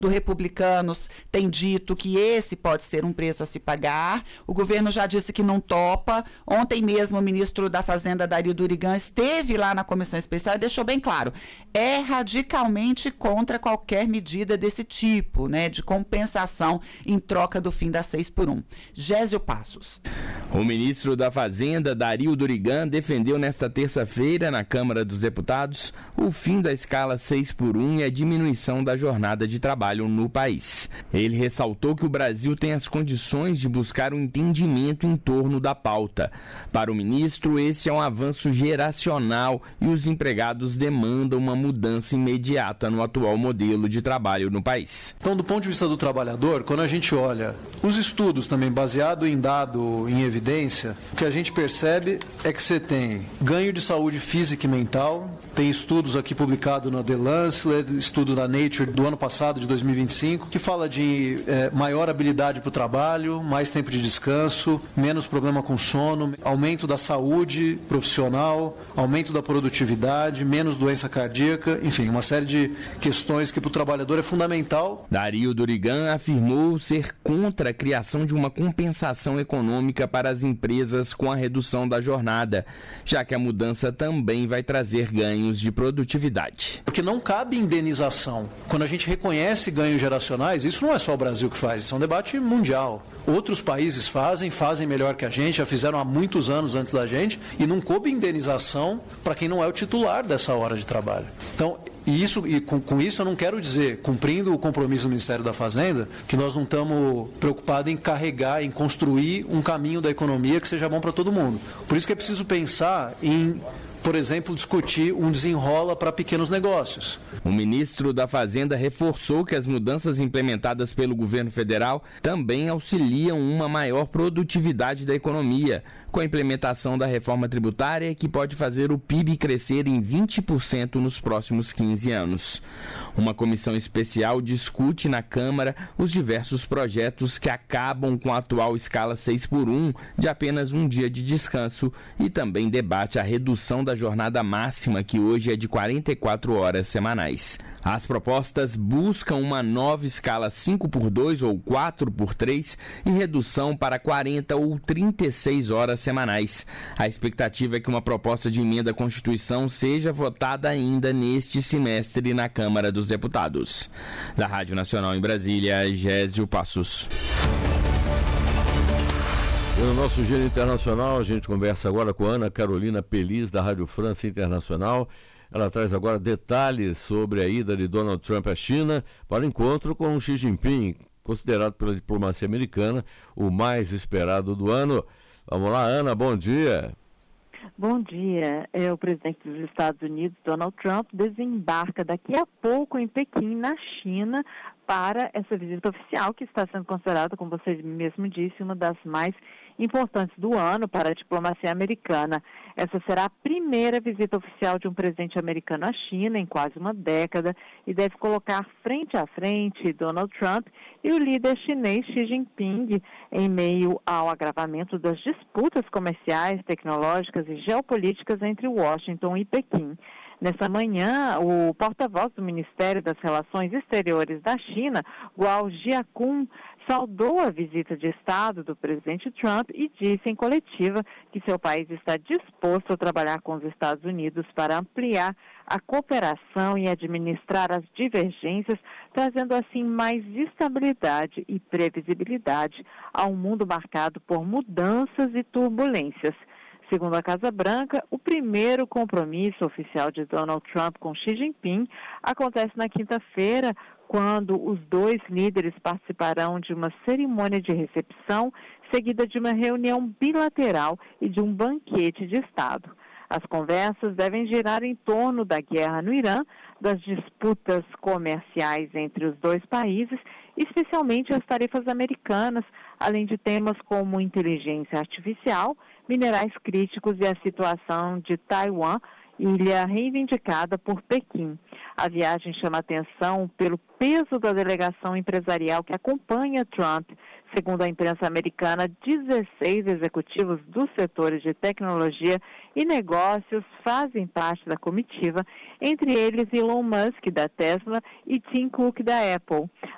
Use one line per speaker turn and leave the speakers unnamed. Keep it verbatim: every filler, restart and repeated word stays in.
Republicanos tem dito que esse pode ser um preço a se pagar. O governo já disse que não topa. Ontem mesmo o ministro da Fazenda, Dario Durigan, esteve lá na comissão especial e deixou bem claro, é radicalmente contra qualquer medida desse tipo, né, de compensação em troca do fim da seis por um. Gésio Passos.
O ministro da Fazenda, Dario Durigan, defendeu nesta terça-feira na Câmara dos Deputados o fim da escala seis por um e a diminuição da jornada de trabalho no país. Ele ressaltou que o Brasil tem as condições de buscar um entendimento em torno da pauta. Para o ministro, esse é um avanço geracional e os empregados demandam uma mudança imediata no atual modelo de trabalho no país.
Então, do ponto de vista do trabalhador, quando a gente olha os estudos também baseado em dado, em evidência, o que a gente percebe é que você tem ganho de saúde física e mental. Tem estudos aqui publicados na The Lancet, estudo da Nature do ano passado, de dois mil e vinte e cinco, que fala de é, maior habilidade para o trabalho, mais tempo de descanso, menos problema com sono, aumento da saúde profissional, aumento da produtividade, menos doença cardíaca, enfim, uma série de questões que para o trabalhador é fundamental.
Dario Durigan afirmou ser contra a criação de uma compensação econômica para as empresas com a redução da jornada, já que a mudança também vai trazer ganhos de produtividade.
Porque não cabe indenização. Quando a gente reconhece ganhos geracionais, isso não é só o Brasil que faz, isso é um debate mundial. Outros países fazem, fazem melhor que a gente, já fizeram há muitos anos antes da gente, e não coube indenização para quem não é o titular dessa hora de trabalho. Então, E, isso, e com, com isso eu não quero dizer, cumprindo o compromisso do Ministério da Fazenda, que nós não estamos preocupados em carregar, em construir um caminho da economia que seja bom para todo mundo. Por isso que é preciso pensar em, por exemplo, discutir um desenrola para pequenos negócios.
O ministro da Fazenda reforçou que as mudanças implementadas pelo governo federal também auxiliam uma maior produtividade da economia, com a implementação da reforma tributária que pode fazer o P I B crescer em vinte por cento nos próximos quinze anos. Uma comissão especial discute na Câmara os diversos projetos que acabam com a atual escala seis por um de apenas um dia de descanso e também debate a redução da jornada máxima, que hoje é de quarenta e quatro horas semanais. As propostas buscam uma nova escala cinco por dois ou quatro por três e redução para quarenta ou trinta e seis horas semanais. A expectativa é que uma proposta de emenda à Constituição seja votada ainda neste semestre na Câmara dos Deputados. Da Rádio Nacional em Brasília, Gésio Passos.
E no nosso Giro Internacional, a gente conversa agora com a Ana Carolina Peliz, da Rádio França Internacional. Ela traz agora detalhes sobre a ida de Donald Trump à China para o encontro com Xi Jinping, considerado pela diplomacia americana o mais esperado do ano. Vamos lá, Ana, bom dia.
Bom dia. É, o presidente dos Estados Unidos, Donald Trump, desembarca daqui a pouco em Pequim, na China, para essa visita oficial que está sendo considerada, como você mesmo disse, uma das mais importantes do ano para a diplomacia americana. Essa será a primeira visita oficial de um presidente americano à China em quase uma década e deve colocar frente a frente Donald Trump e o líder chinês Xi Jinping em meio ao agravamento das disputas comerciais, tecnológicas e geopolíticas entre Washington e Pequim. Nessa manhã, o porta-voz do Ministério das Relações Exteriores da China, Guo Jiakun, saudou a visita de Estado do presidente Trump e disse em coletiva que seu país está disposto a trabalhar com os Estados Unidos para ampliar a cooperação e administrar as divergências, trazendo assim mais estabilidade e previsibilidade a um mundo marcado por mudanças e turbulências. Segundo a Casa Branca, o primeiro compromisso oficial de Donald Trump com Xi Jinping acontece na quinta-feira, quando os dois líderes participarão de uma cerimônia de recepção, seguida de uma reunião bilateral e de um banquete de Estado. As conversas devem girar em torno da guerra no Irã, das disputas comerciais entre os dois países, especialmente as tarifas americanas, além de temas como inteligência artificial, minerais críticos e a situação de Taiwan, ilha reivindicada por Pequim. A viagem chama atenção pelo peso da delegação empresarial que acompanha Trump. Segundo a imprensa americana, dezesseis executivos dos setores de tecnologia e negócios fazem parte da comitiva, entre eles Elon Musk, da Tesla, e Tim Cook, da Apple.